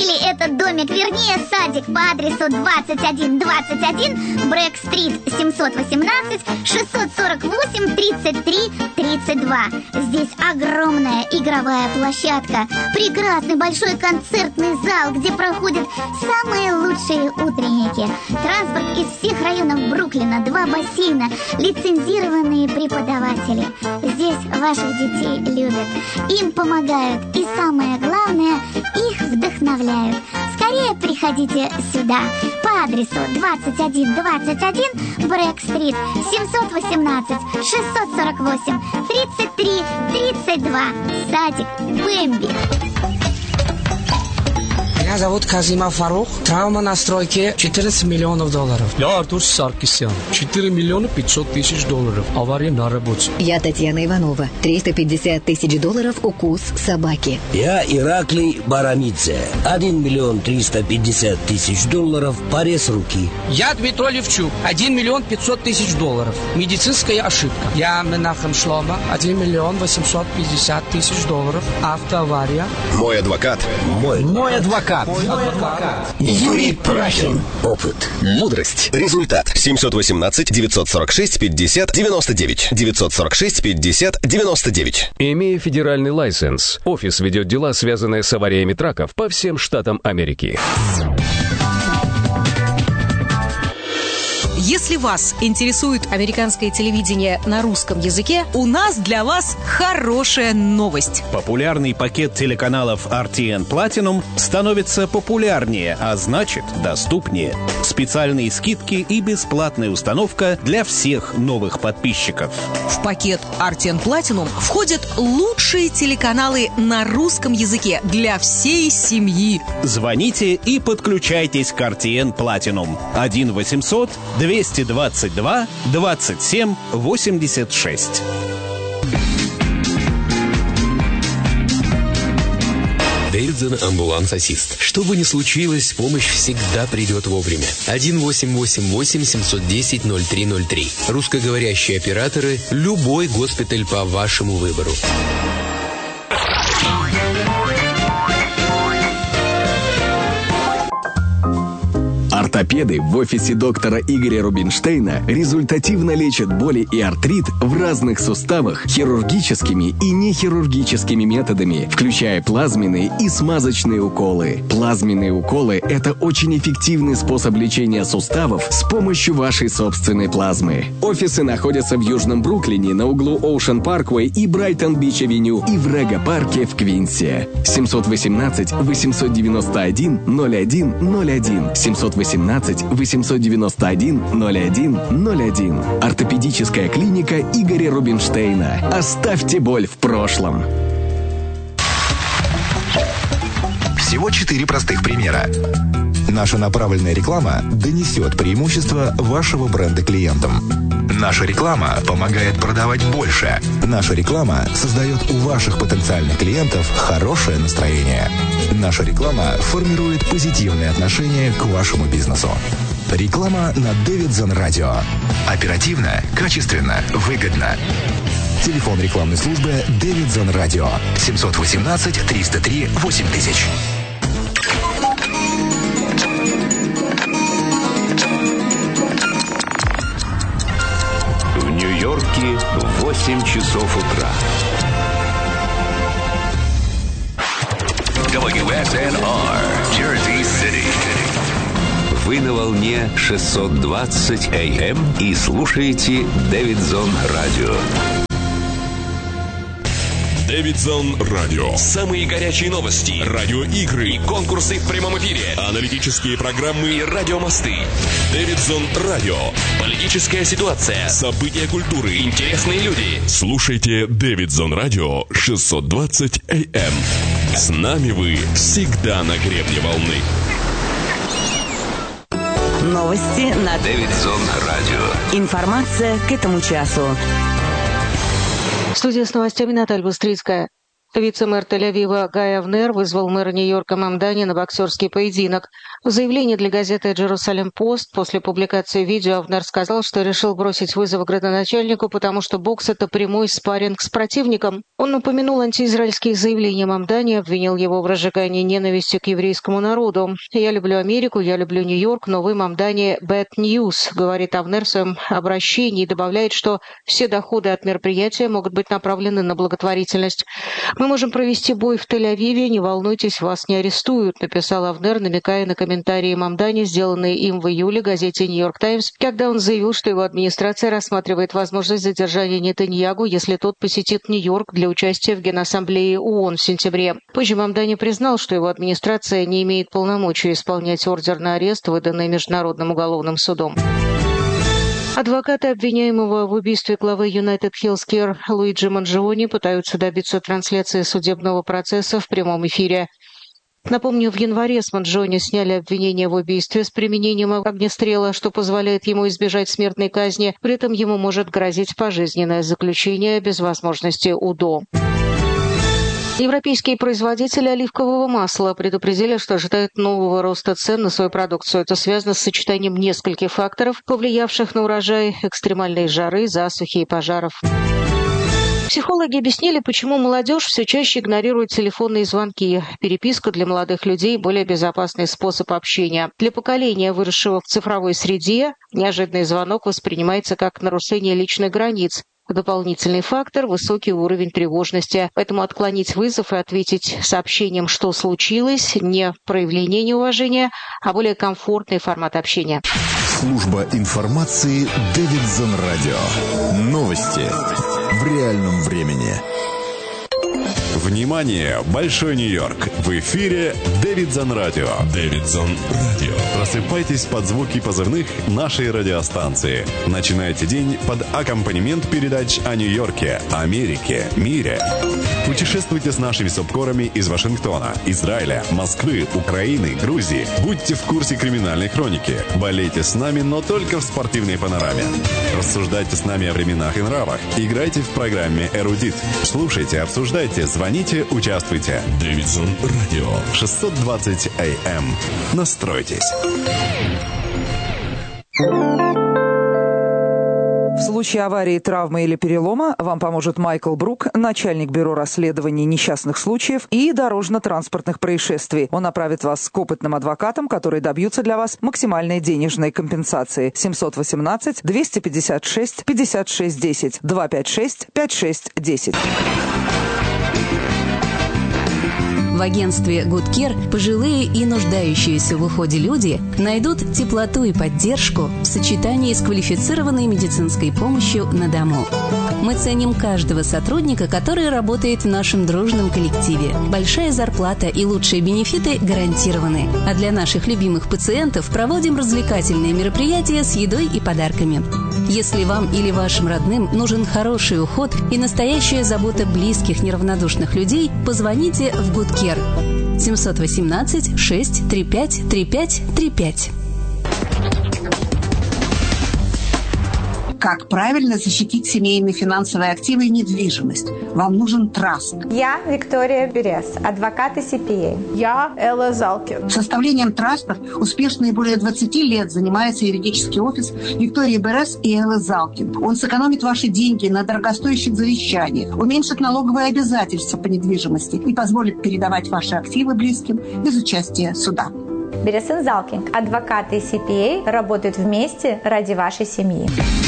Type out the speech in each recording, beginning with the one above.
купили этот домик, вернее садик по адресу 2121 Брэк-стрит 718 648 33 32. Здесь огромная игровая площадка, прекрасный большой концертный зал, где проходят самые лучшие утренники, транспорт из всех районов Бруклина, 2 бассейна, лицензированные преподаватели. Здесь ваших детей любят, им помогают и, самое главное, их вдохновляют. Скорее приходите сюда по адресу 2121 Брэк-стрит 718 648 33 32. Садик Бэмби. Меня зовут Казимов Фарух. Травма на стройке 14 миллионов долларов. Я Артур Саркисян. 4 миллиона 500 тысяч долларов. Авария на работе. Я Татьяна Иванова. 350 тысяч долларов укус собаки. Я Ираклий Барамидзе. 1 миллион 350 тысяч долларов порез руки. Я Дмитрий Левчук. 1 миллион 500 тысяч долларов. Медицинская ошибка. Я Менахем Шлома. 1 миллион 850 тысяч долларов. Автоавария. Мой адвокат. Мой адвокат. Юрий Прахин. Опыт. Мудрость. Результат. 718-946-50-99. 946-50-99. Имея федеральный лайсенс, офис ведет дела, связанные с авариями траков по всем штатам Америки. Если вас интересует американское телевидение на русском языке, у нас для вас хорошая новость. Популярный пакет телеканалов RTN Platinum становится популярнее, а значит, доступнее. Специальные скидки и бесплатная установка для всех новых подписчиков. В пакет RTN Platinum входят лучшие телеканалы на русском языке для всей семьи. Звоните и подключайтесь к RTN Platinum. 1-800-222-27-86. Дэвидсон амбуланс-ассист. Что бы ни случилось, помощь всегда придет вовремя. 1-888-710-0303. Русскоговорящие операторы. Любой госпиталь по вашему выбору. Ортопеды в офисе доктора Игоря Рубинштейна результативно лечат боли и артрит в разных суставах хирургическими и нехирургическими методами, включая плазменные и смазочные уколы. Плазменные уколы – это очень эффективный способ лечения суставов с помощью вашей собственной плазмы. Офисы находятся в Южном Бруклине на углу Оушен Парквей и Брайтон-Бич-авеню и в Рега-парке в Квинсе. 718-891-0101. 718-891-0101. Ортопедическая клиника Игоря Рубинштейна. Оставьте боль в прошлом. Всего 4 простых примера. Наша направленная реклама донесет преимущество вашего бренда клиентам. Наша реклама помогает продавать больше. Наша реклама создает у ваших потенциальных клиентов хорошее настроение. Наша реклама формирует позитивные отношения к вашему бизнесу. Реклама на Дэвидсон Радио. Оперативно, качественно, выгодно. Телефон рекламной службы Дэвидсон Радио. 718-303-8000. В Нью-Йорке 8 часов утра. WSNR, Jersey City. Вы на волне 620 AM и слушаете Дэвидсон Радио. Дэвидсон Радио. Самые горячие новости, радиоигры и конкурсы в прямом эфире, аналитические программы и радиомосты. Дэвидсон Радио. Политическая ситуация, события культуры, интересные люди. Слушайте Дэвидсон Радио 620 AM. С нами вы всегда на гребне волны. Новости на Дэвидсон Радио. Информация к этому часу. Студия с новостями Наталья Бустрицкая. Вице-мэр Тель-Авива Гай Авнер вызвал мэра Нью-Йорка Мамдани на боксерский поединок. В заявлении для газеты «Jerusalem Post» после публикации видео Авнер сказал, что решил бросить вызов градоначальнику, потому что бокс – это прямой спарринг с противником. Он упомянул антиизраильские заявления Мамдани, обвинил его в разжигании ненависти к еврейскому народу. «Я люблю Америку, я люблю Нью-Йорк, но вы, Мамдани, bad news», говорит Авнер в своем обращении и добавляет, что все доходы от мероприятия могут быть направлены на благотворительность. «Мы можем провести бой в Тель-Авиве, не волнуйтесь, вас не арестуют», написал Авнер, намекая на комментарии Мамдани, сделанные им в июле газете «Нью-Йорк Таймс», когда он заявил, что его администрация рассматривает возможность задержания Нетаньягу, если тот посетит Нью-Йорк для участия в Генассамблее ООН в сентябре. Позже Мамдани признал, что его администрация не имеет полномочий исполнять ордер на арест, выданный Международным уголовным судом. Адвокаты обвиняемого в убийстве главы United Healthcare Луиджи Манджиони пытаются добиться трансляции судебного процесса в прямом эфире. Напомню, в январе с Манджиони сняли обвинение в убийстве с применением огнестрела, что позволяет ему избежать смертной казни. При этом ему может грозить пожизненное заключение без возможности УДО. Европейские производители оливкового масла предупредили, что ожидают нового роста цен на свою продукцию. Это связано с сочетанием нескольких факторов, повлиявших на урожай: экстремальной жары, засухи и пожаров. Психологи объяснили, почему молодежь все чаще игнорирует телефонные звонки. Переписка для молодых людей – более безопасный способ общения. Для поколения, выросшего в цифровой среде, неожиданный звонок воспринимается как нарушение личных границ. Дополнительный фактор – высокий уровень тревожности. Поэтому отклонить вызов и ответить сообщением, что случилось, не проявление неуважения, а более комфортный формат общения. Служба информации Дэвидсон Радио. Новости в реальном времени. Внимание! Большой Нью-Йорк! В эфире Дэвидсон Радио. Дэвидсон Радио. Просыпайтесь под звуки позывных нашей радиостанции. Начинайте день под аккомпанемент передач о Нью-Йорке, Америке, мире. Путешествуйте с нашими субкорами из Вашингтона, Израиля, Москвы, Украины, Грузии. Будьте в курсе криминальной хроники. Болейте с нами, но только в спортивной панораме. Рассуждайте с нами о временах и нравах. Играйте в программе «Эрудит». Слушайте, обсуждайте, звоните, участвуйте. Дэвидсон Радио. 620 АМ. Настройтесь. В случае аварии, травмы или перелома вам поможет Майкл Брук, начальник бюро расследований несчастных случаев и дорожно-транспортных происшествий. Он направит вас к опытным адвокатам, которые добьются для вас максимальной денежной компенсации. 718-256-5610, 256-5610. В агентстве Good Care пожилые и нуждающиеся в уходе люди найдут теплоту и поддержку в сочетании с квалифицированной медицинской помощью на дому. Мы ценим каждого сотрудника, который работает в нашем дружном коллективе. Большая зарплата и лучшие бенефиты гарантированы. А для наших любимых пациентов проводим развлекательные мероприятия с едой и подарками. Если вам или вашим родным нужен хороший уход и настоящая забота близких неравнодушных людей, позвоните в Good Care. 718-635-3535. Как правильно защитить семейные финансовые активы и недвижимость? Вам нужен траст. Я Виктория Берес, адвокат и CPA. Я Элла Залкин. Составлением трастов успешно более 20 лет занимается юридический офис Виктории Берес и Эллы Залкин. Он сэкономит ваши деньги на дорогостоящих завещаниях, уменьшит налоговые обязательства по недвижимости и позволит передавать ваши активы близким без участия суда. Берес и Залкин, адвокаты и CPA, работают вместе ради вашей семьи.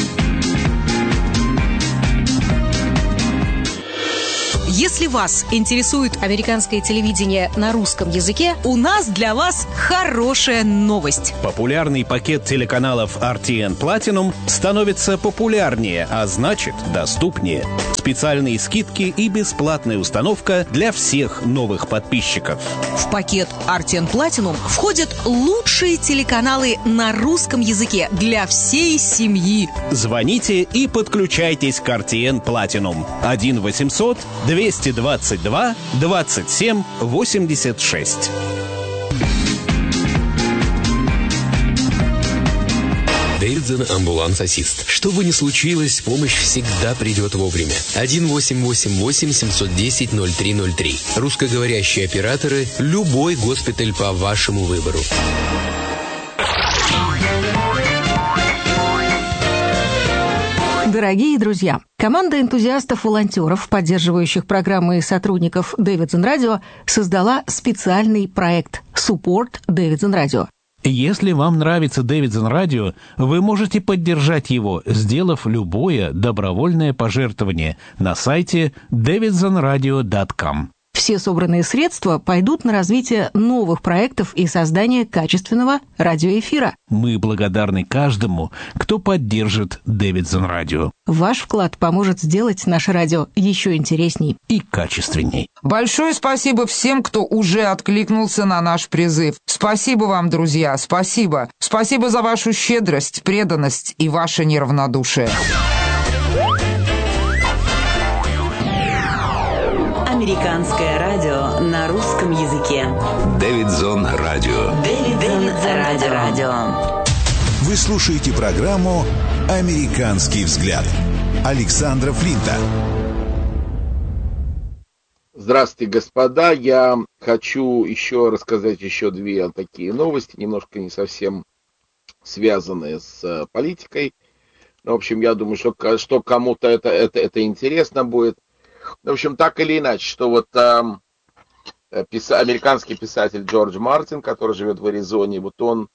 Если вас интересует американское телевидение на русском языке, у нас для вас хорошая новость. Популярный пакет телеканалов RTN Platinum становится популярнее, а значит доступнее. Специальные скидки и бесплатная установка для всех новых подписчиков. В пакет RTN Platinum входят лучшие телеканалы на русском языке для всей семьи. Звоните и подключайтесь к RTN Platinum. 1-800-222-27-86. Дэвидсон амбуланс-ассист. Что бы ни случилось, помощь всегда придет вовремя. 1-888-710-0303. Русскоговорящие операторы. Любой госпиталь по вашему выбору. Дорогие друзья, команда энтузиастов-волонтеров, поддерживающих программы и сотрудников Дэвидсон Радио, создала специальный проект «Support Дэвидсон Радио». Если вам нравится Дэвидсон Радио, вы можете поддержать его, сделав любое добровольное пожертвование на сайте davidsonradio.com. Все собранные средства пойдут на развитие новых проектов и создание качественного радиоэфира. Мы благодарны каждому, кто поддержит Дэвидсон Радио. Ваш вклад поможет сделать наше радио еще интересней и качественней. Большое спасибо всем, кто уже откликнулся на наш призыв. Спасибо вам, друзья, спасибо. Спасибо за вашу щедрость, преданность и ваше неравнодушие. Американское радио на русском языке. Дэвидсон Радио. Дэвидсон Радио. Вы слушаете программу «Американский взгляд» Александра Флинта. Здравствуйте, господа. Я хочу рассказать еще две такие новости, немножко не совсем связанные с политикой. В общем, я думаю, что кому-то это интересно будет. В общем, так или иначе, что вот американский писатель Джордж Мартин, который живет в Аризоне, вот он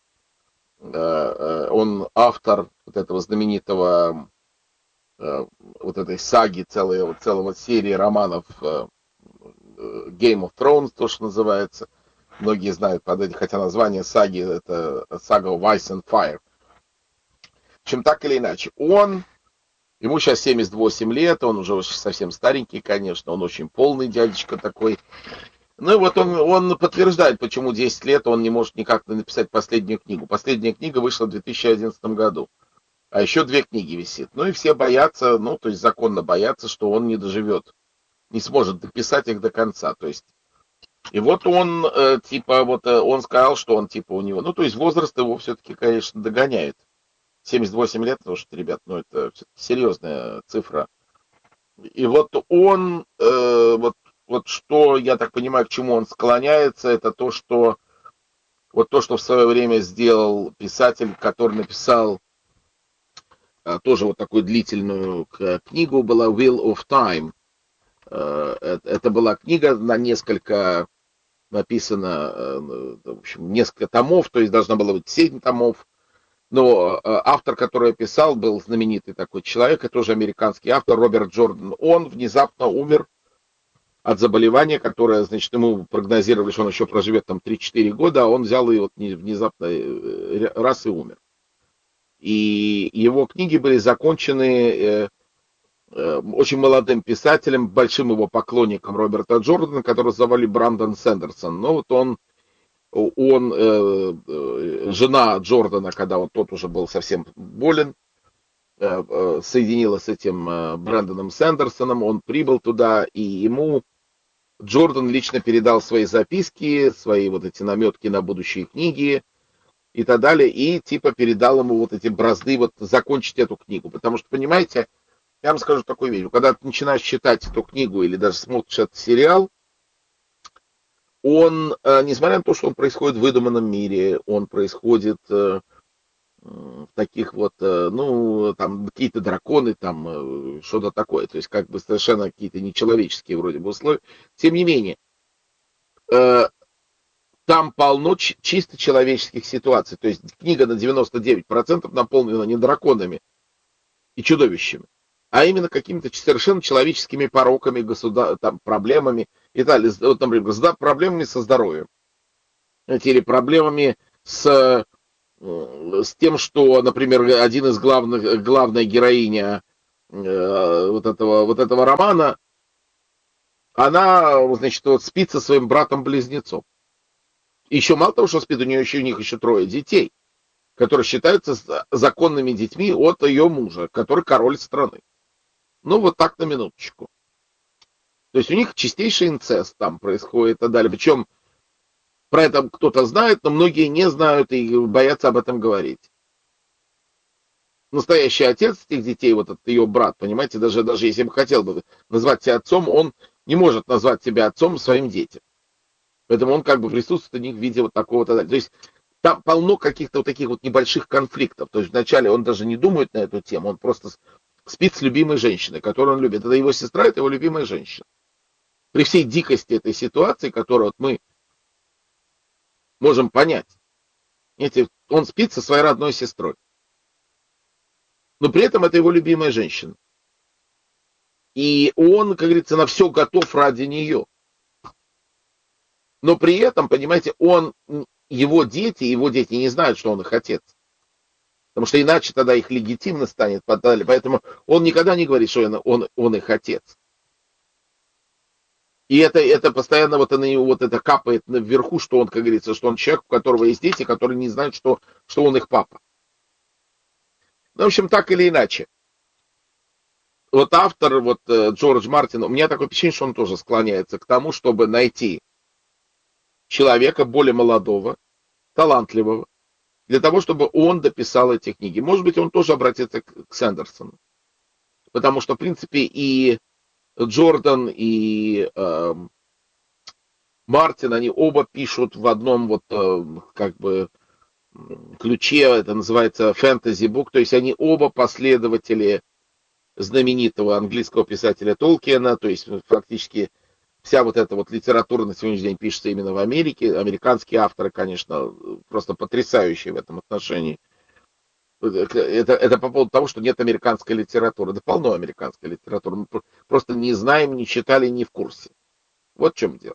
автор вот этого знаменитого, вот этой саги, целого серии романов Game of Thrones, то, что называется. Многие знают под этим, хотя название саги — это сага of Ice and Fire. В общем, так или иначе, ему сейчас 78 лет, он уже совсем старенький, конечно, он очень полный дядечка такой. Ну и вот он подтверждает, почему 10 лет он не может никак написать последнюю книгу. Последняя книга вышла в 2011 году, а еще 2 книги висит. Ну и все боятся, то есть законно боятся, что он не доживет, не сможет дописать их до конца. То есть, и вот он, он сказал, что он, у него, то есть возраст его все-таки, конечно, догоняет. 78 лет, потому что, ребят, это серьезная цифра. И вот он, что, я так понимаю, к чему он склоняется, это то, что в свое время сделал писатель, который написал тоже вот такую длительную книгу, была Wheel of Time. Это была книга на несколько, написано, в общем, несколько томов, то есть должна была быть 7 томов. Но автор, который писал, был знаменитый такой человек, это тоже американский автор, Роберт Джордан. Он внезапно умер от заболевания, которое, ему прогнозировали, что он еще проживет там 3-4 года, а он взял и внезапно раз и умер. И его книги были закончены очень молодым писателем, большим его поклонником Роберта Джордана, которого звали Брандон Сэндерсон. Но вот жена Джордана, когда тот уже был совсем болен, соединилась с этим Брэндоном Сэндерсоном, он прибыл туда, и ему Джордан лично передал свои записки, свои вот эти наметки на будущие книги и так далее, и передал ему вот эти бразды закончить эту книгу. Потому что, понимаете, я вам скажу такую вещь, когда ты начинаешь читать эту книгу или даже смотришь этот сериал, он, несмотря на то, что он происходит в выдуманном мире, он происходит в таких там какие-то драконы, там что-то такое, то есть совершенно какие-то нечеловеческие вроде бы условия, тем не менее, там полно чисто человеческих ситуаций, то есть книга на 99% наполнена не драконами и чудовищами, а именно какими-то совершенно человеческими пороками, проблемами и так далее. Вот, например, проблемами со здоровьем. Или проблемами с тем, что, например, главная героиня вот этого романа, она, спит со своим братом-близнецом. Еще мало того, что спит, у них еще 3 детей, которые считаются законными детьми от ее мужа, который король страны. Вот так на минуточку. То есть у них чистейший инцест там происходит и так далее. Причем про это кто-то знает, но многие не знают и боятся об этом говорить. настоящий отец этих детей, вот этот ее брат, понимаете, даже если бы хотел бы назвать себя отцом, он не может назвать себя отцом своим детям. Поэтому он как бы присутствует у них в виде вот такого. То есть там полно каких-то вот таких вот небольших конфликтов. То есть вначале он даже не думает на эту тему, он просто спит с любимой женщиной, которую он любит. Это его сестра, это его любимая женщина. При всей дикости этой ситуации, которую вот мы можем понять, знаете, он спит со своей родной сестрой. Но при этом это его любимая женщина. И он, как говорится, на все готов ради нее. Но при этом, понимаете, его дети не знают, что он их отец. Потому что иначе тогда их легитимно станет. Поэтому он никогда не говорит, что он их отец. И это постоянно вот на него вот это капает наверху, что он, как говорится, что он человек, у которого есть дети, которые не знают, что он их папа. Ну, в общем, так или иначе. Вот автор, вот Джордж Мартин, у меня такое впечатление, что он тоже склоняется к тому, чтобы найти человека более молодого, талантливого, для того, чтобы он дописал эти книги. Может быть, он тоже обратится к Сэндерсону. Потому что, в принципе, и Джордан, и Мартин, они оба пишут в одном вот как бы ключе, это называется фэнтези-бук, то есть они оба последователи знаменитого английского писателя Толкиена, то есть фактически вся вот эта вот литература на сегодняшний день пишется именно в Америке. Американские авторы, конечно, просто потрясающие в этом отношении. Это по поводу того, что нет американской литературы. Да полно американской литературы. Мы просто не знаем, не читали, не в курсе. Вот в чем дело.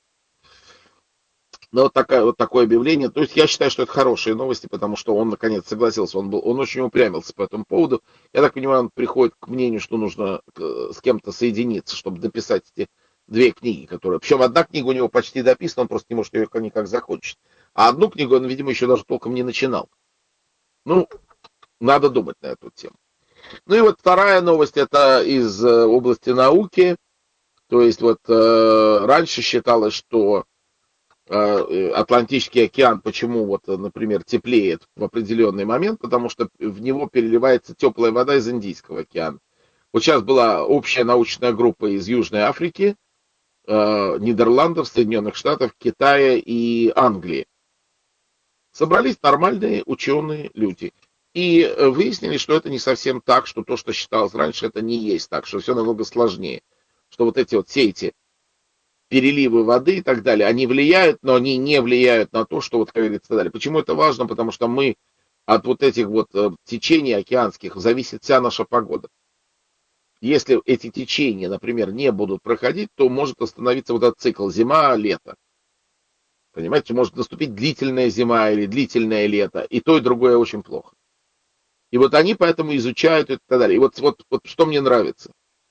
Но вот такое объявление. То есть я считаю, что это хорошие новости, потому что он наконец согласился. Он очень упрямился по этому поводу. Я так понимаю, он приходит к мнению, что нужно с кем-то соединиться, чтобы дописать эти 2 книги, которые... Причем одна книга у него почти дописана, он просто не может ее никак закончить. А одну книгу он, видимо, еще даже толком не начинал. Ну, надо думать на эту тему. Ну и вот вторая новость, это из области науки. То есть вот раньше считалось, что Атлантический океан, почему вот, например, теплеет в определенный момент, потому что в него переливается теплая вода из Индийского океана. Вот сейчас была общая научная группа из Южной Африки, Нидерландов, Соединенных Штатов, Китая и Англии. Собрались нормальные ученые люди. И выяснили, что это не совсем так, что то, что считалось раньше, это не есть так, что все намного сложнее. Что вот эти вот все эти переливы воды и так далее, они влияют, но они не влияют на то, что вот, как говорится, и так далее. Почему это важно? Потому что мы от вот этих вот течений океанских зависит вся наша погода. Если эти течения, например, не будут проходить, то может остановиться вот этот цикл зима-лето. Понимаете, может наступить длительная зима или длительное лето, и то, и другое очень плохо. И вот они поэтому изучают это и так далее. И вот что мне нравится.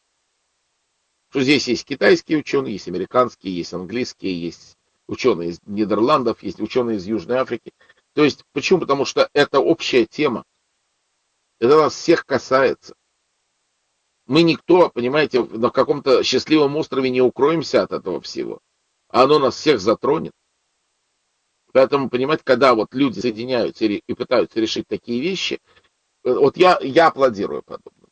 Что здесь есть китайские ученые, есть американские, есть английские, есть ученые из Нидерландов, есть ученые из Южной Африки. То есть, почему? Потому что это общая тема. Это нас всех касается. Мы никто, понимаете, на каком-то счастливом острове не укроемся от этого всего. А оно нас всех затронет. Поэтому, понимаете, когда вот люди соединяются и пытаются решить такие вещи, вот я аплодирую подобно.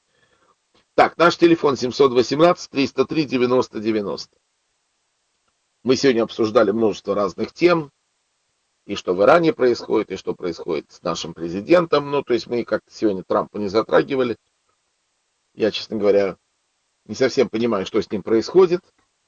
Так, наш телефон 718-303-90-90. Мы сегодня обсуждали множество разных тем, и что в Иране происходит, и что происходит с нашим президентом. Ну, то есть мы как-то сегодня Трампа не затрагивали. Я, честно говоря, не совсем понимаю, что с ним происходит.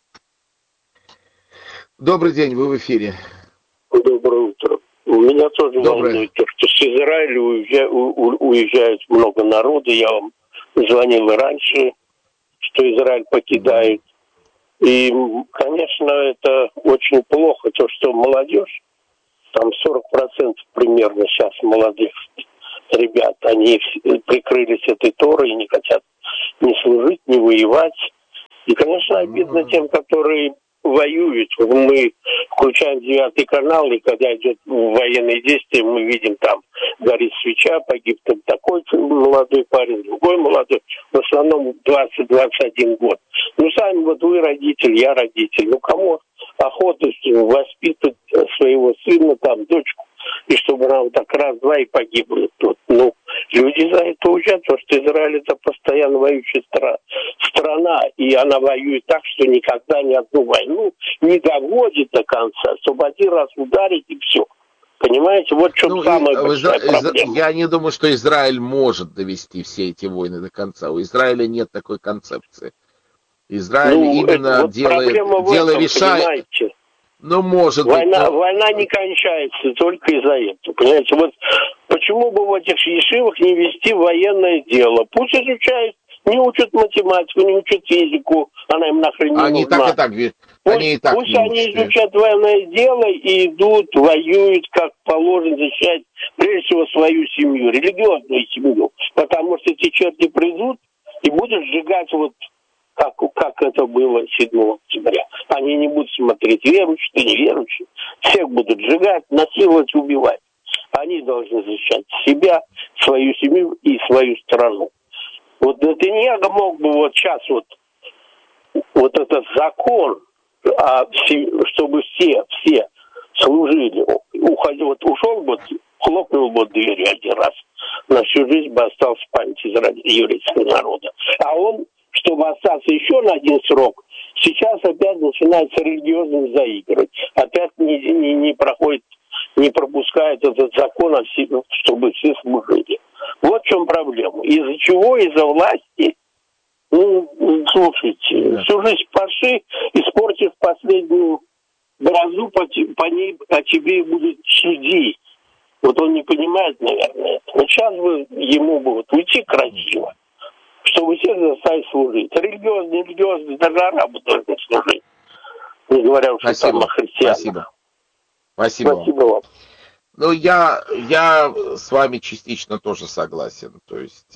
Добрый день, вы в эфире. Доброе утро. У меня тоже волнует то, что с Израиля уезжает много народу. Я вам звонил и раньше, что Израиль покидает. И, конечно, это очень плохо, то, что молодежь, там 40% примерно сейчас молодых ребят, они прикрылись этой Торой и не хотят ни служить, ни воевать. И, конечно, обидно тем, которые воюют. Мы включаем 9 канал, и когда идет военные действия, мы видим, там горит свеча, погиб там такой молодой парень, другой молодой, в основном 20-21 год. Ну, сами вот вы родитель, я родитель. Ну, кому охота воспитывать своего сына, там, дочку, и чтобы она вот так раз-два и погибла тут. Ну, Люди за это уезжают, потому что Израиль это постоянно воюющая страна, и она воюет так, что никогда ни одну войну не доводит до конца, чтобы один раз ударить и все. Понимаете, вот в чем самая большая проблема. Я не думаю, что Израиль может довести все эти войны до конца. У Израиля нет такой концепции. Израиль именно вот дело решает. Ну, может война, быть. Война не кончается только из-за этого. Понимаете, вот почему бы в этих ешивах не вести военное дело? Пусть изучают, не учат математику, не учат физику, она им нахрен не они нужна. Пусть они изучат военное дело и идут, воюют, как положено, защищать, прежде всего, свою семью, религиозную семью. Потому что эти черти придут и будут сжигать вот как это было 7 октября. Они не будут смотреть, верующие, неверующие. Всех будут сжигать, насиловать, убивать. Они должны защищать себя, свою семью и свою страну. Вот Нетаньяху мог бы вот сейчас вот этот закон, чтобы все служили, ушел бы, хлопнул бы дверью один раз. На всю жизнь бы остался в памяти еврейского народа. А он, чтобы остаться еще на один срок, сейчас опять начинается религиозным заигрывать. Опять не проходит, не пропускает этот закон, чтобы все служили. Вот в чем проблема. Из-за чего? Из-за власти. Слушайте, всю жизнь паши, испортив последнюю грозу, по тебе будут судить. Вот он не понимает, наверное, это. Вот сейчас бы ему бы уйти красиво, чтобы всех заставить служить. Религиозные, даже арабы должны служить. Не говоря уж там о христианах. Спасибо вам. Ну, я с вами частично тоже согласен. То есть,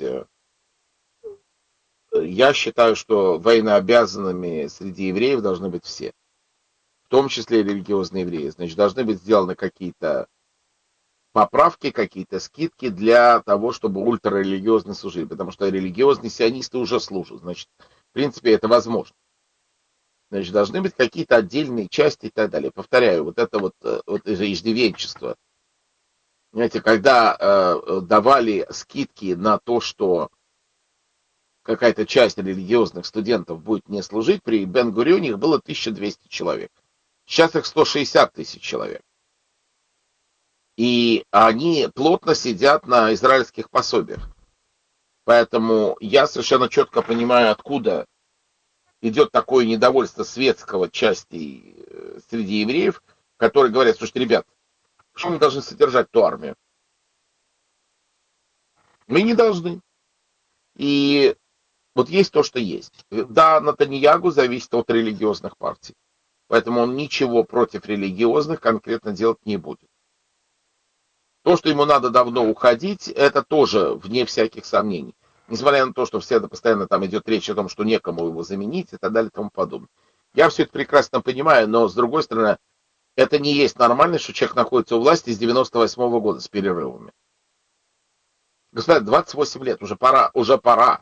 я считаю, что военнообязанными среди евреев должны быть все. В том числе и религиозные евреи. Значит, должны быть сделаны какие-то поправки, какие-то скидки для того, чтобы ультрарелигиозные служили. Потому что религиозные сионисты уже служат. Значит, в принципе, это возможно. Значит, должны быть какие-то отдельные части и так далее. Повторяю, вот это вот иждивенчество. Знаете, когда давали скидки на то, что какая-то часть религиозных студентов будет не служить, при Бен-Гурионе их было 1200 человек. Сейчас их 160 тысяч человек. И они плотно сидят на израильских пособиях. Поэтому я совершенно четко понимаю, откуда идет такое недовольство светского части среди евреев, которые говорят: слушайте, ребят, почему мы должны содержать ту армию? Мы не должны. И вот есть то, что есть. Да, Нетаньяху зависит от религиозных партий. Поэтому он ничего против религиозных конкретно делать не будет. То, что ему надо давно уходить, это тоже вне всяких сомнений. Несмотря на то, что всегда постоянно там идет речь о том, что некому его заменить и так далее и тому подобное. Я все это прекрасно понимаю, но с другой стороны, это не есть нормально, что человек находится у власти с 98 года с перерывами. Господа, 28 лет, уже пора.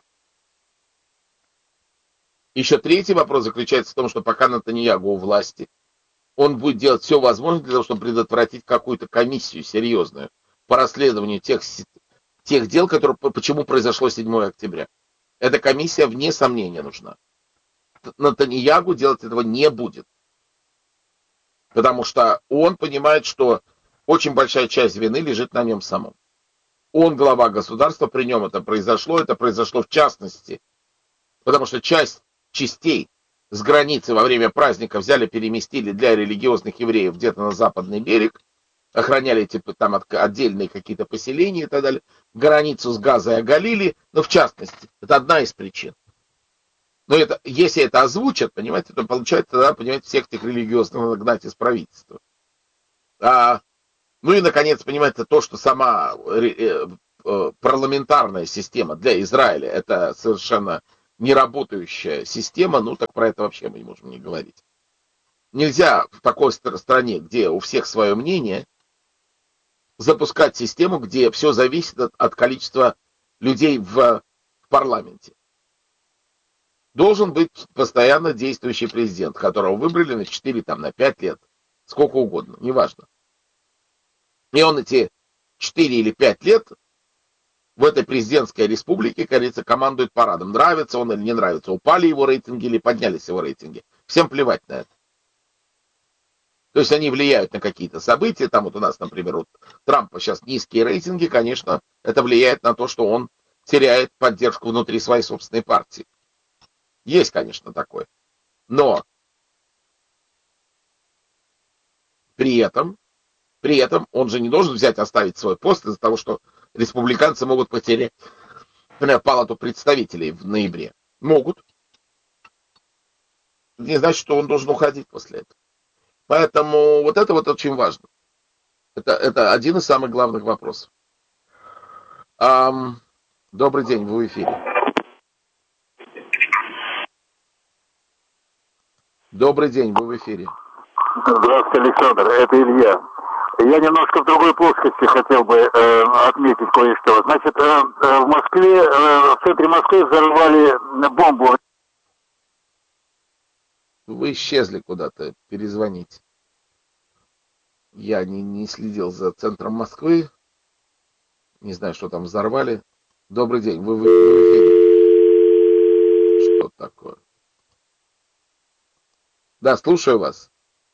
Еще третий вопрос заключается в том, что пока Нетаньяху у власти, он будет делать все возможное для того, чтобы предотвратить какую-то комиссию серьезную по расследованию тех дел, которые, почему произошло 7 октября. Эта комиссия, вне сомнения, нужна. Нетаньяху делать этого не будет. Потому что он понимает, что очень большая часть вины лежит на нем самом. Он глава государства, при нем это произошло в частности, потому что часть частей с границы во время праздника взяли, переместили для религиозных евреев где-то на западный берег, охраняли типа там отдельные какие-то поселения и так далее, границу с Газой оголили, но в частности, это одна из причин. Но это, если это озвучат, понимаете, то получается тогда, понимаете, всех этих религиозных надо гнать из правительства. Ну и, наконец, понимаете, то, что сама парламентарная система для Израиля это совершенно неработающая система, ну так про это вообще мы не можем не говорить. Нельзя в такой стране, где у всех свое мнение, запускать систему, где все зависит от количества людей в парламенте. Должен быть постоянно действующий президент, которого выбрали на 4, там, на 5 лет, сколько угодно, неважно. И он эти 4 или 5 лет в этой президентской республике, как говорится, командует парадом. Нравится он или не нравится, упали его рейтинги или поднялись его рейтинги. Всем плевать на это. То есть они влияют на какие-то события. Там вот у нас, например, у Трампа сейчас низкие рейтинги, конечно, это влияет на то, что он теряет поддержку внутри своей собственной партии. Есть, конечно, такое. Но при этом он же не должен взять, оставить свой пост из-за того, что республиканцы могут потерять, например, палату представителей в ноябре. Могут. Не значит, что он должен уходить после этого. Поэтому вот это вот очень важно. Это один из самых главных вопросов. Добрый день, вы в эфире. Добрый день, вы в эфире. Здравствуйте, Александр, это Илья. Я немножко в другой плоскости хотел бы отметить кое-что. Значит, в Москве, в центре Москвы взорвали бомбу. Вы исчезли куда-то, перезвоните. Я не следил за центром Москвы. Не знаю, что там взорвали. Добрый день, вы в эфире. Что такое? Да, слушаю вас.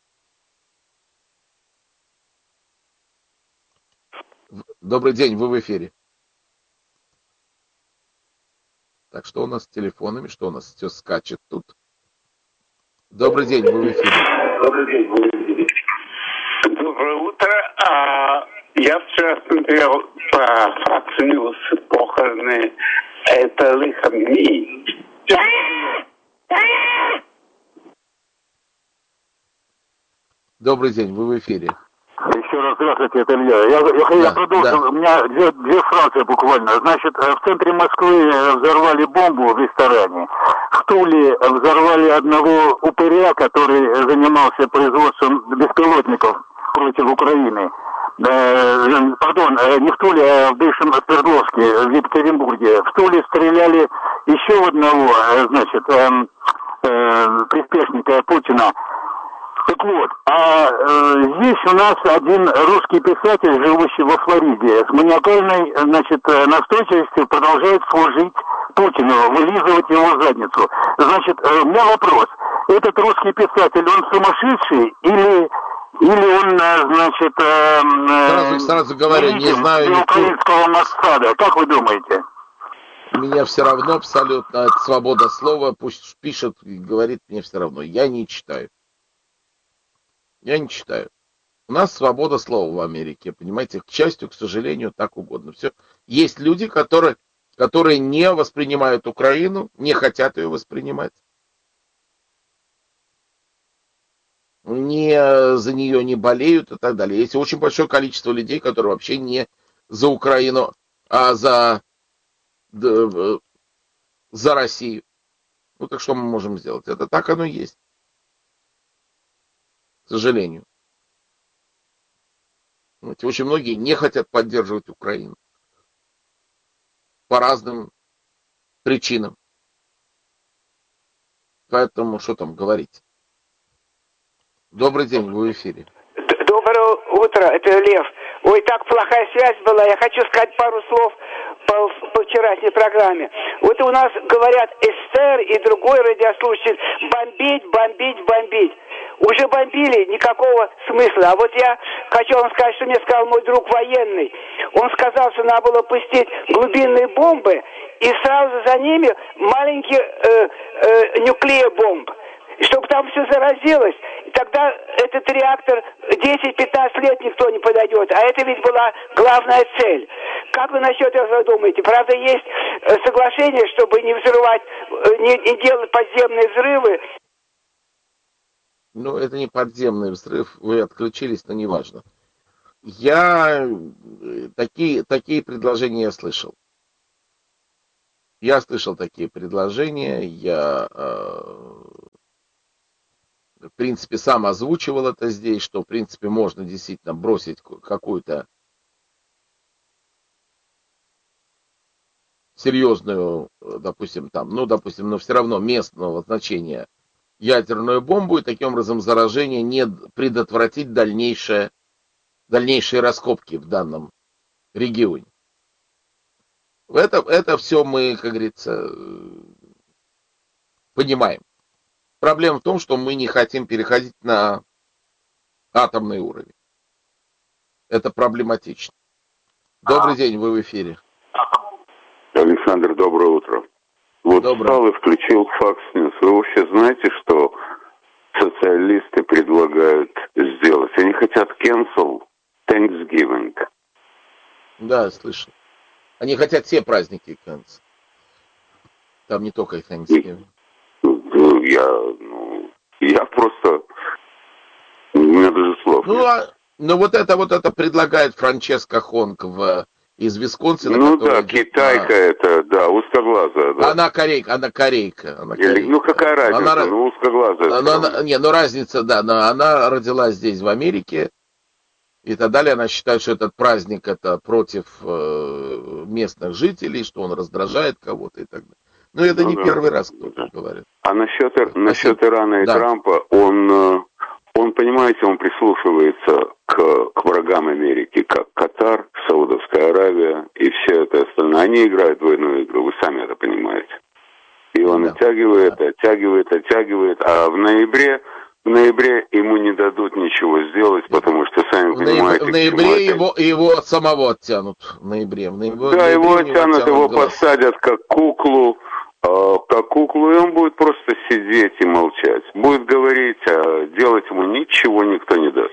Добрый день, вы в эфире. Так, что у нас с телефонами? Что у нас все скачет тут? Добрый день, вы в эфире. Добрый день, вы в эфире. Доброе утро. Я вчера смотрел по Fox News похороны Этели Хамини. Добрый день, вы в эфире. Еще раз здравствуйте, это Илья. Я продолжу. Да. У меня две фразы буквально. Значит, в центре Москвы взорвали бомбу в ресторане. В Туле взорвали одного упыря, который занимался производством беспилотников против Украины. Пардон, не в Туле, а в бывшем Свердловске, в Екатеринбурге. В Туле стреляли еще в одного, значит, приспешника Путина. Так вот, здесь у нас один русский писатель, живущий во Флориде, с маниакальной, значит, настойчивостью продолжает служить Путину, вылизывать его задницу. Значит, у меня вопрос. Этот русский писатель, он сумасшедший или он, значит... Сразу говорю, не знаю... украинского Моссада. Как вы думаете? Мне все равно абсолютно. Это свобода слова. Пусть пишет и говорит, мне все равно. Я не читаю. У нас свобода слова в Америке, понимаете, к счастью, к сожалению, так угодно. Все. Есть люди, которые не воспринимают Украину, не хотят ее воспринимать. За нее не болеют и так далее. Есть очень большое количество людей, которые вообще не за Украину, а за Россию. Ну так что мы можем сделать? Это так оно и есть. К сожалению. Очень многие не хотят поддерживать Украину. По разным причинам. Поэтому что там говорить? Добрый день, вы в эфире. Доброе утро, это Лев. Ой, так плохая связь была. Я хочу сказать пару слов по вчерашней программе. Вот у нас говорят Эстер и другой радиослушатель бомбить. Уже бомбили, никакого смысла. А вот я хочу вам сказать, что мне сказал мой друг военный. Он сказал, что надо было пустить глубинные бомбы и сразу за ними маленькие нуклеобомбы, чтобы там все заразилось. И тогда этот реактор 10-15 лет никто не подойдет. А это ведь была главная цель. Как вы насчет этого думаете? Правда, есть соглашение, чтобы не взрывать, не делать подземные взрывы. Ну, это не подземный взрыв, вы отключились, но неважно. Такие предложения я слышал. Я слышал такие предложения, я, в принципе, сам озвучивал это здесь, что, в принципе, можно действительно бросить какую-то серьезную, допустим, но все равно местного значения ядерную бомбу и таким образом заражение не предотвратить дальнейшие раскопки в данном регионе. Это все мы, как говорится, понимаем. Проблема в том, что мы не хотим переходить на атомный уровень. Это проблематично. Добрый день, вы в эфире. Александр, доброе утро. Вот встал и включил Fox News. Вы вообще знаете, что социалисты предлагают сделать? Они хотят cancel Thanksgiving. Да, слышал. Они хотят все праздники cancel. Там не только Thanksgiving. Я просто... У меня даже слов нет. Вот это предлагает Франческа Хонг из Висконсина. Ну да, китайка это, да, узкоглазая. Да. Она корейка. Ну какая разница, узкоглазая. Разница, да, но она родилась здесь, в Америке, и так далее. Она считает, что этот праздник это против местных жителей, что он раздражает кого-то и так далее. Но это не первый раз кто-то говорит. А насчет Ирана и Трампа, он, понимаете, он прислушивается к врагам Америки, как Катар, Саудовская Аравия и все это остальное. Они играют двойную игру, вы сами это понимаете. И он оттягивает, а в ноябре ему не дадут ничего сделать, потому что, сами понимаете... В ноябре его самого оттянут. Его оттянут, его посадят как куклу, и он будет просто сидеть и молчать. Будет говорить, а делать ему ничего никто не даст.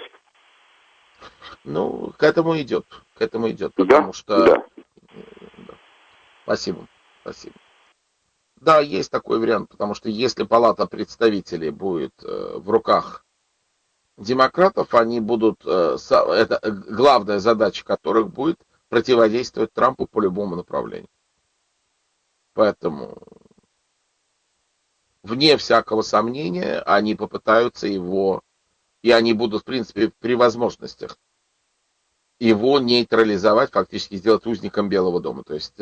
К этому идет, потому что... Да. Спасибо. Да, есть такой вариант, потому что если Палата представителей будет в руках демократов, они будут... Это главная задача которых будет противодействовать Трампу по любому направлению. Поэтому, вне всякого сомнения, они попытаются его, и они будут, в принципе, при возможностях, его нейтрализовать, фактически сделать узником Белого дома. То есть,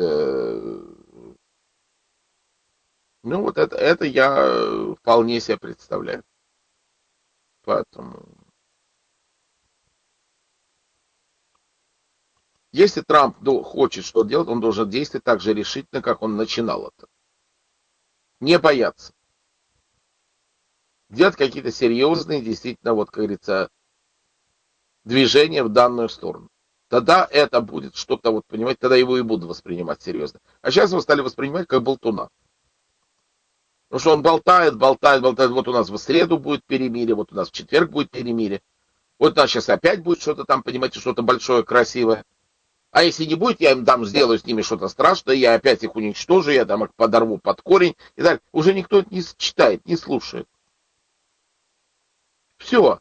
это я вполне себе представляю. Поэтому... Если Трамп хочет что делать, он должен действовать так же решительно, как он начинал это. Не бояться. Делать какие-то серьезные, действительно, как говорится, движения в данную сторону. Тогда это будет что-то, понимаете, тогда его и будут воспринимать серьезно. А сейчас его стали воспринимать как болтуна. Потому что он болтает. Вот у нас в среду будет перемирие, вот у нас в четверг будет перемирие. Вот у нас сейчас опять будет что-то там, понимаете, что-то большое, красивое. А если не будет, я им там сделаю с ними что-то страшное, я опять их уничтожу, я там их подорву под корень и так далее. Уже никто не читает, не слушает. Все.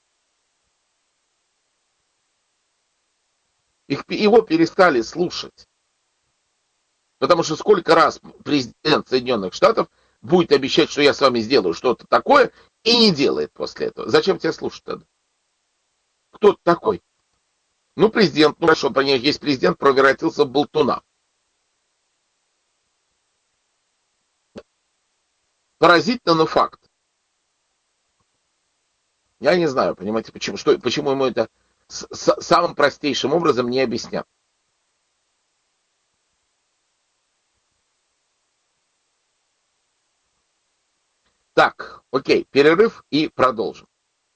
Его перестали слушать. Потому что сколько раз президент Соединенных Штатов будет обещать, что я с вами сделаю что-то такое, и не делает после этого. Зачем тебя слушать тогда? Кто ты такой? Президент, хорошо, про него есть президент, превратился в болтуна. Поразительно, но факт. Я не знаю, понимаете, почему ему это самым простейшим образом не объяснят. Так, окей, перерыв и продолжим.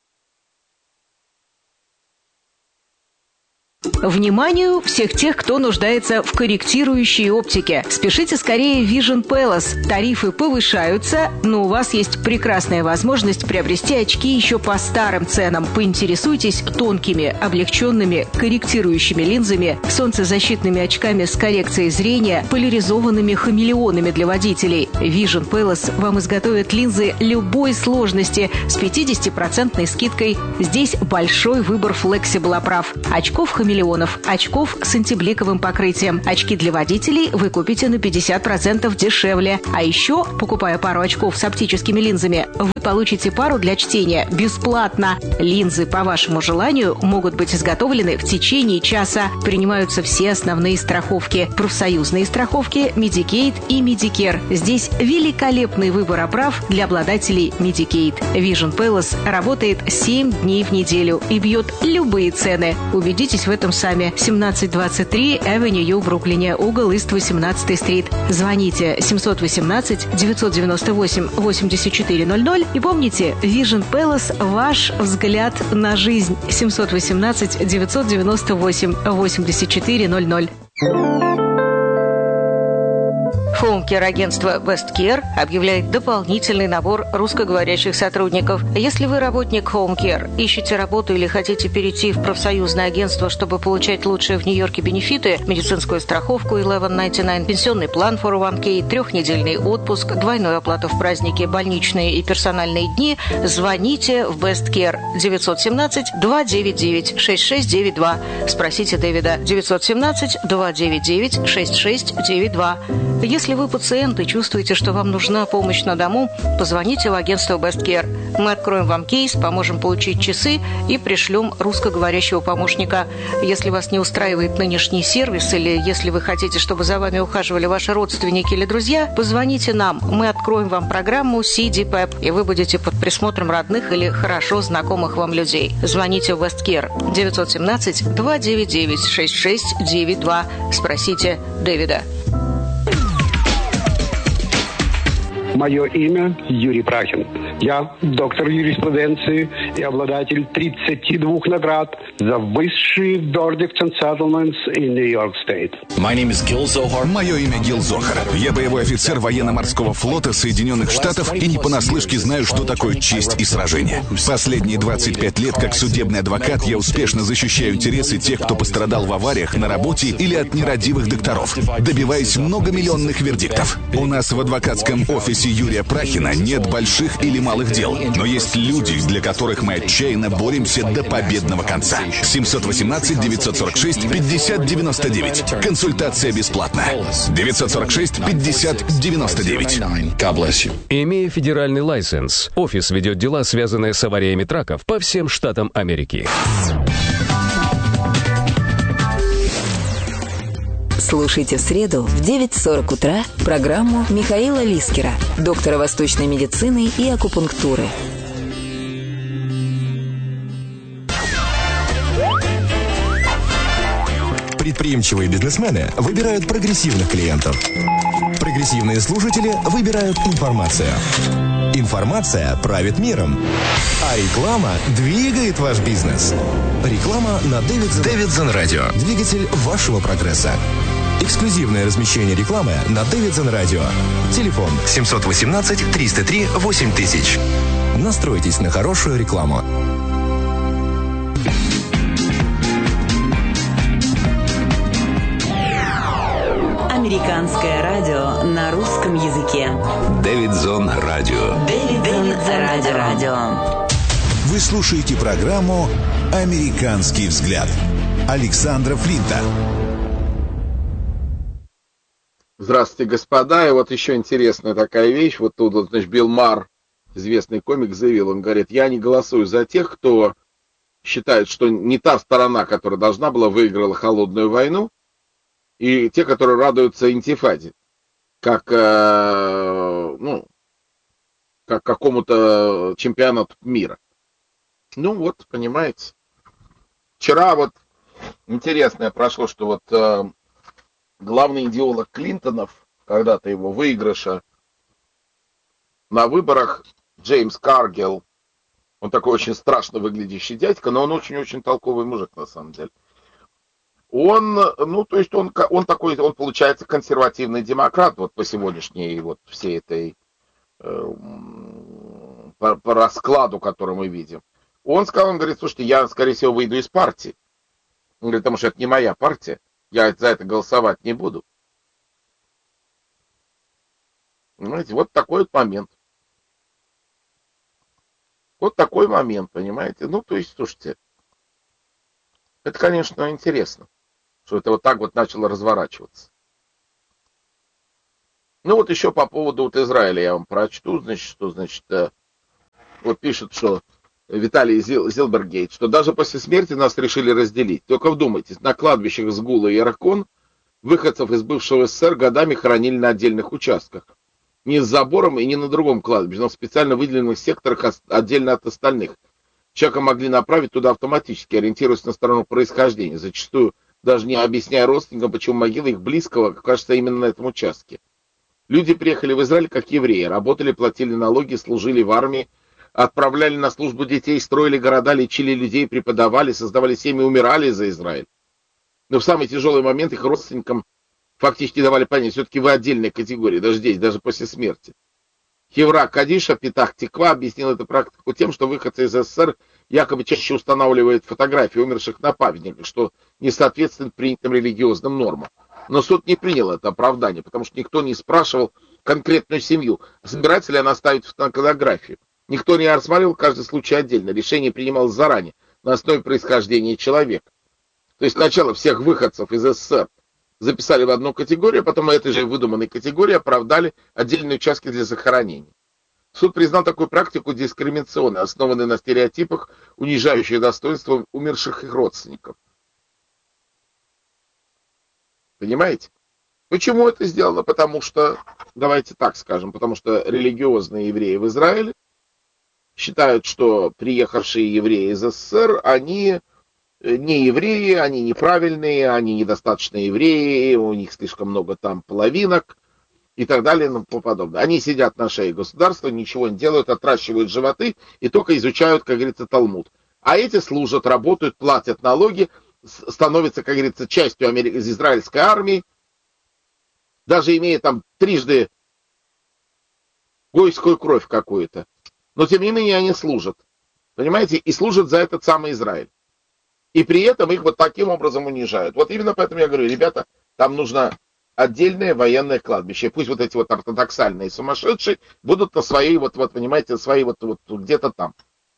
Вниманию всех тех, кто нуждается в корректирующей оптике. Спешите скорее в Vision Palace. Тарифы повышаются, но у вас есть прекрасная возможность приобрести очки еще по старым ценам. Поинтересуйтесь тонкими, облегченными, корректирующими линзами, солнцезащитными очками с коррекцией зрения, поляризованными хамелеонами для водителей. Vision Palace вам изготовит линзы любой сложности с 50% скидкой. Здесь большой выбор флексибл оправ. Очков хамелеонов, очков с антибликовым покрытием. Очки для водителей вы купите на 50% дешевле. А еще, покупая пару очков с оптическими линзами, вы получите пару для чтения бесплатно. Линзы по вашему желанию могут быть изготовлены в течение часа. Принимаются все основные страховки. Профсоюзные страховки, Medicaid и Medicare. Здесь великолепный выбор оправ для обладателей Medicaid. Vision Palace работает 7 дней в неделю и бьет любые цены. Убедитесь в этом сами. 1723 Avenue U, Бруклине, угол Ист 18-й стрит. Звоните 718-998-8400 и помните, Vision Palace – ваш взгляд на жизнь. 718-998-8400. Хоум-кер-агентство Best Care объявляет дополнительный набор русскоговорящих сотрудников. Если вы работник Home Care, ищете работу или хотите перейти в профсоюзное агентство, чтобы получать лучшие в Нью-Йорке бенефиты, медицинскую страховку 1199, пенсионный план 401k, 3-недельный отпуск, двойную оплату в праздники, больничные и персональные дни, звоните в Best Care 917-299-6692. Спросите Дэвида 917-299-6692. Если вы пациент и чувствуете, что вам нужна помощь на дому, позвоните в агентство Best Care. Мы откроем вам кейс, поможем получить часы и пришлем русскоговорящего помощника. Если вас не устраивает нынешний сервис или если вы хотите, чтобы за вами ухаживали ваши родственники или друзья, позвоните нам. Мы откроем вам программу CDPEP, и вы будете под присмотром родных или хорошо знакомых вам людей. Звоните в Best Care 917-299-6692. Спросите Дэвида. Мое имя Юрий Прахин. Я доктор юриспруденции и обладатель 32 наград за высшие verdicts and settlements in New York State. Мое имя Гил Зохар. Я боевой офицер военно-морского флота Соединенных Штатов и не понаслышке знаю, что такое честь и сражение. Последние 25 лет как судебный адвокат я успешно защищаю интересы тех, кто пострадал в авариях, на работе или от нерадивых докторов, добиваясь многомиллионных вердиктов. У нас в адвокатском офисе Юрия Прахина нет больших или малых дел, но есть люди, для которых мы отчаянно боремся до победного конца. 718-946-5099. Консультация бесплатная. 946-5099. Имея федеральный лайсенс, офис ведет дела, связанные с авариями траков по всем штатам Америки. Слушайте в среду в 9:40 утра программу Михаила Лискера, доктора восточной медицины и акупунктуры. Предприимчивые бизнесмены выбирают прогрессивных клиентов. Прогрессивные слушатели выбирают информацию. Информация правит миром. А реклама двигает ваш бизнес. Реклама на Davidson Radio. Двигатель вашего прогресса. Эксклюзивное размещение рекламы на Davidson Radio. Телефон 718-303-8000. Настройтесь на хорошую рекламу. Американское радио на русском языке. Davidson Radio. Davidson Radio. Вы слушаете программу «Американский взгляд» Александра Флинта. Здравствуйте, господа. И вот еще интересная такая вещь. Вот тут, значит, Билл Марр, известный комик, заявил, он говорит, я не голосую за тех, кто считает, что не та сторона, которая должна была, выиграла холодную войну, и те, которые радуются интифаде, как какому-то чемпионату мира. Ну вот, понимаете. Вчера вот интересное прошло, что вот главный идеолог Клинтонов, когда-то его выигрыша на выборах, Джеймс Каргилл, он такой очень страшно выглядящий дядька, но он очень-очень толковый мужик на самом деле. Он, ну, то есть он такой, он получается консервативный демократ, вот по сегодняшней вот всей этой, по раскладу, который мы видим. Он сказал, он говорит, слушайте, я, скорее всего, выйду из партии. Он говорит, потому что это не моя партия, я за это голосовать не буду. Понимаете, вот такой вот момент. Вот такой момент, понимаете. Ну, то есть, слушайте, это, конечно, интересно, что это вот так вот начало разворачиваться. Ну, вот еще по поводу вот Израиля я вам прочту, значит, вот пишет, что Виталий Зилбергейт, что даже после смерти нас решили разделить. Только вдумайтесь, на кладбищах Сгула и Яркон выходцев из бывшего СССР годами хоронили на отдельных участках. не с забором и не на другом кладбище, но в специально выделенных секторах отдельно от остальных. Человека могли направить туда автоматически, ориентируясь на сторону происхождения, зачастую даже не объясняя родственникам, почему могила их близкого кажется именно на этом участке. Люди приехали в Израиль как евреи, работали, платили налоги, служили в армии, отправляли на службу детей, строили города, лечили людей, преподавали, создавали семьи, умирали за Израиль. Но в самый тяжелый момент их родственникам фактически давали понять, все-таки вы отдельная категория, даже здесь, даже после смерти. Хевра Кадиша, Петах Тиква объяснил эту практику тем, что выходцы из СССР якобы чаще устанавливают фотографии умерших на памятниках, что не соответствует принятым религиозным нормам. Но суд не принял это оправдание, потому что никто не спрашивал конкретную семью, собирается ли она ставить фотографию. Никто не рассматривал каждый случай отдельно, решение принималось заранее, на основе происхождения человека. То есть сначала всех выходцев из СССР записали в одну категорию, а потом этой же выдуманной категории оправдали отдельные участки для захоронений. Суд признал такую практику дискриминационной, основанной на стереотипах, унижающих достоинство умерших их родственников. Понимаете? Почему это сделано? Потому что, давайте так скажем, потому что религиозные евреи в Израиле считают, что приехавшие евреи из СССР, они не евреи, они неправильные, они недостаточно евреи, у них слишком много там половинок и так далее и тому подобное. Они сидят на шее государства, ничего не делают, отращивают животы и только изучают, как говорится, Талмуд. А эти служат, работают, платят налоги, становятся, как говорится, частью израильской армии, даже имея там трижды гойскую кровь какую-то. Но тем не менее они служат. Понимаете? И служат за этот самый Израиль. И при этом их вот таким образом унижают. Вот именно поэтому я говорю, ребята, там нужно отдельное военное кладбище. Пусть вот эти вот ортодоксальные сумасшедшие будут на своей, вот понимаете, своей вот где-то там.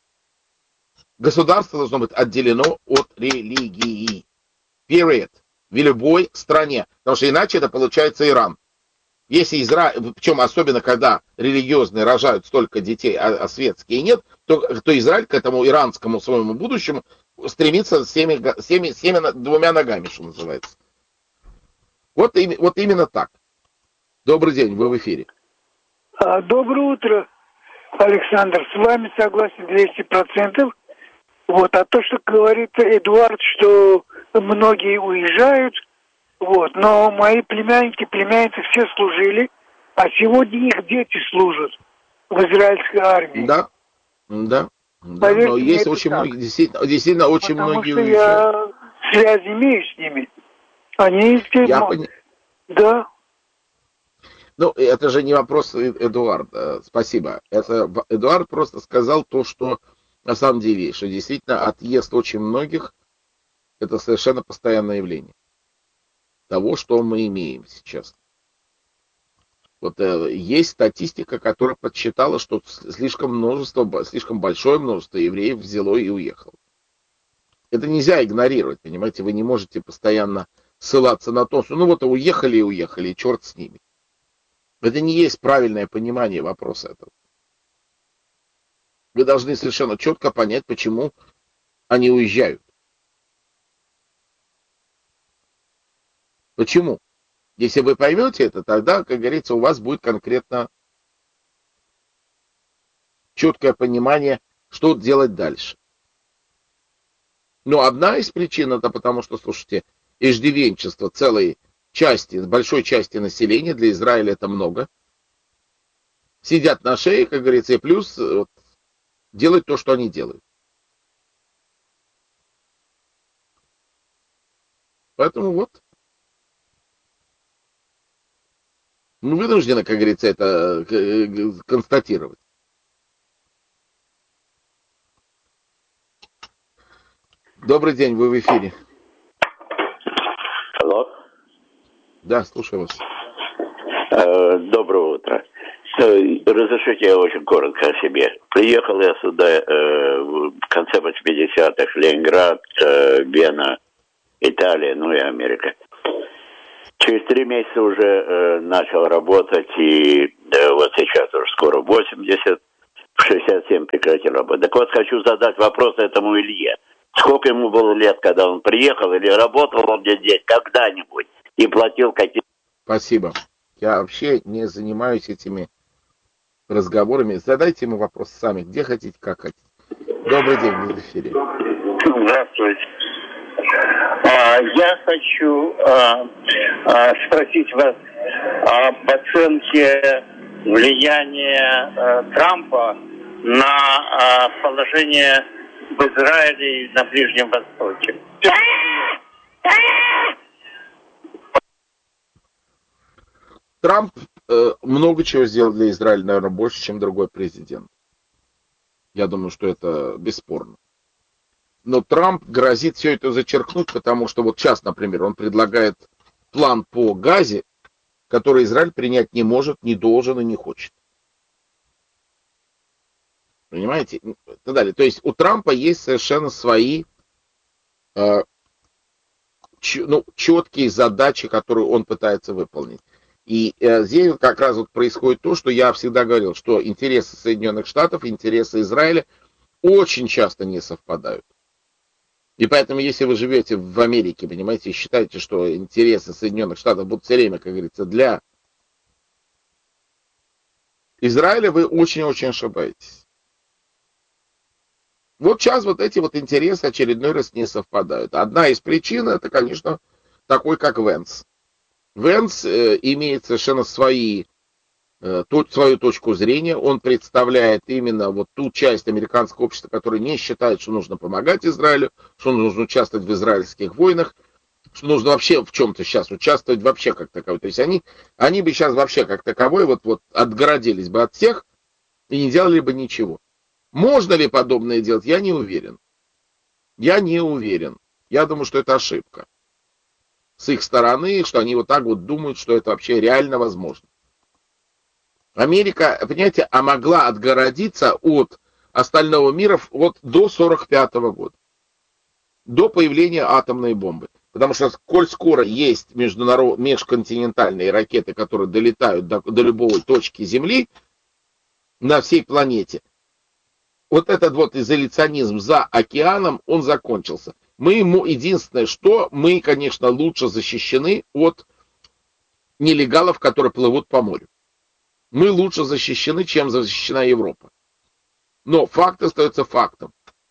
Государство должно быть отделено от религии. Period. В любой стране. Потому что иначе это получается Иран. Если Израиль, причем особенно когда религиозные рожают столько детей, а светские нет, то Израиль к этому иранскому своему будущему стремится всеми двумя ногами, что называется. Вот именно так. Добрый день, вы в эфире. Доброе утро, Александр. С вами согласен 200%. Вот, а то, что говорит Эдуард, что многие уезжают, вот, но мои племянники, племянницы все служили, а сегодня их дети служат в израильской армии. Да. Поверьте, но есть очень многие, действительно очень многие уезжают. Потому что я связь имею с ними. Они Да. Ну, это же не вопрос Эдуарда, спасибо. Это Эдуард просто сказал то, что на самом деле, что действительно отъезд очень многих — это совершенно постоянное явление того, что мы имеем сейчас. Вот есть статистика, которая подсчитала, что слишком большое множество евреев взяло и уехало. Это нельзя игнорировать, понимаете, вы не можете постоянно ссылаться на то, что ну вот уехали, и черт с ними. Это не есть правильное понимание вопроса этого. Вы должны совершенно четко понять, почему они уезжают. Почему? Если вы поймете это, тогда, как говорится, у вас будет конкретно четкое понимание, что делать дальше. Но одна из причин это потому, что, слушайте, иждивенчество большой части населения, для Израиля это много, сидят на шее, как говорится, и плюс делают то, что они делают. Поэтому мы вынуждены, как говорится, это констатировать. Добрый день, вы в эфире. Алло. Да, слушаю вас. Доброе утро. Разрешите, я очень коротко о себе. Приехал я сюда в конце 80-х, Ленинград, Вена, Италия, ну и Америка. Через 3 месяца уже начал работать, и вот сейчас уже скоро 80, в 67 прекратил работать. Так вот, хочу задать вопрос этому Илье. Сколько ему было лет, когда он приехал, или работал он здесь когда-нибудь и платил какие-то... Спасибо. Я вообще не занимаюсь этими разговорами. Задайте ему вопрос сами, где хотите, как хотите. Добрый день, вы в эфире. Здравствуйте. Я хочу спросить вас об оценке влияния Трампа на положение в Израиле и на Ближнем Востоке. Трамп много чего сделал для Израиля, наверное, больше, чем другой президент. Я думаю, что это бесспорно. Но Трамп грозит все это зачеркнуть, потому что вот сейчас, например, он предлагает план по Газе, который Израиль принять не может, не должен и не хочет. Понимаете? И так далее. То есть у Трампа есть совершенно свои четкие задачи, которые он пытается выполнить. И здесь как раз вот происходит то, что я всегда говорил, что интересы Соединенных Штатов, интересы Израиля очень часто не совпадают. И поэтому, если вы живете в Америке, понимаете, и считаете, что интересы Соединенных Штатов будут все время, как говорится, для Израиля, вы очень-очень ошибаетесь. Вот сейчас вот эти вот интересы очередной раз не совпадают. Одна из причин, это, конечно, такой, как Венс. Венс имеет совершенно свою точку зрения. Он представляет именно вот ту часть американского общества, которая не считает, что нужно помогать Израилю, что нужно участвовать в израильских войнах, что нужно вообще в чем-то сейчас участвовать вообще как таковой. То есть они бы сейчас вообще как таковой вот отгородились бы от всех и не делали бы ничего. Можно ли подобное делать? Я не уверен. Я думаю, что это ошибка с их стороны, что они вот так вот думают, что это вообще реально возможно. Америка, понимаете, могла отгородиться от остального мира вот до 1945 года, до появления атомной бомбы. Потому что, коль скоро есть межконтинентальные ракеты, которые долетают до любой точки Земли на всей планете, вот этот вот изоляционизм за океаном, он закончился. Единственное, что мы, конечно, лучше защищены от нелегалов, которые плывут по морю. Мы лучше защищены, чем защищена Европа. Но факт остается фактом,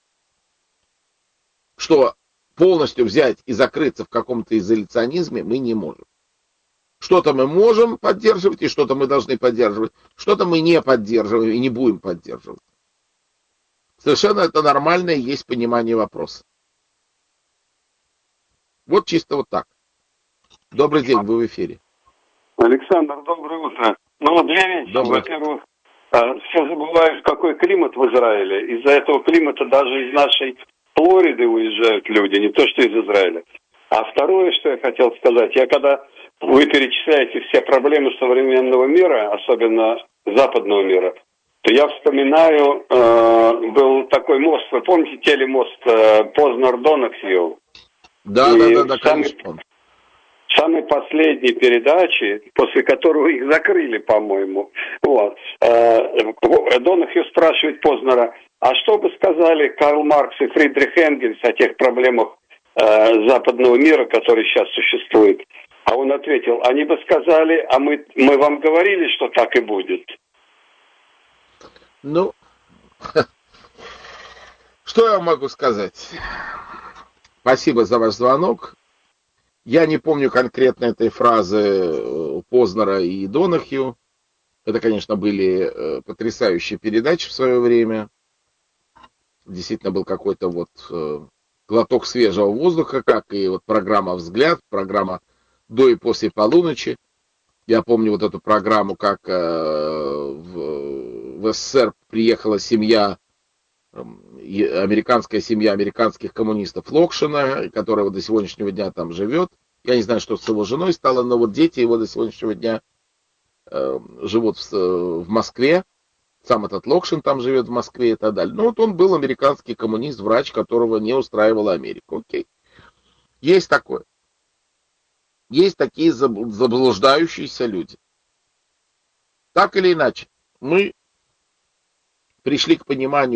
что полностью взять и закрыться в каком-то изоляционизме мы не можем. Что-то мы можем поддерживать, и что-то мы должны поддерживать, что-то мы не поддерживаем и не будем поддерживать. Совершенно это нормальное есть понимание вопроса. Вот чисто вот так. Добрый день, вы в эфире. Александр, доброе утро. Две вещи. Во-первых, все забываешь, какой климат в Израиле. Из-за этого климата даже из нашей Флориды уезжают люди, не то что из Израиля. А второе, что я хотел сказать, когда вы перечисляете все проблемы современного мира, особенно западного мира, то я вспоминаю, был такой мост, вы помните телемост Познер-Донахью? Да, конечно. В самой последней передаче, после которой их закрыли, по-моему, Донахью спрашивает Познера, а что бы сказали Карл Маркс и Фридрих Энгельс о тех проблемах западного мира, которые сейчас существуют? А он ответил, они бы сказали, а мы вам говорили, что так и будет. Что я могу сказать? Спасибо за ваш звонок. Я не помню конкретно этой фразы Познера и Донахью. Это, конечно, были потрясающие передачи в свое время. Действительно был какой-то глоток свежего воздуха, как и программа «Взгляд», программа «До и после полуночи». Я помню вот эту программу, как в СССР приехала американская семья американских коммунистов Локшина, которая до сегодняшнего дня там живет. Я не знаю, что с его женой стало, но дети его до сегодняшнего дня живут в Москве. Сам этот Локшин там живет в Москве и так далее. Он был американский коммунист, врач, которого не устраивала Америка. Окей. Есть такое. Есть такие заблуждающиеся люди. Так или иначе, мы пришли к пониманию,